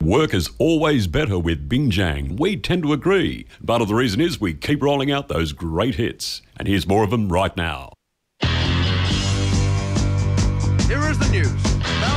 work is always better with Bingjang. We tend to agree. Part of the reason is we keep rolling out those great hits. And here's more of them right now.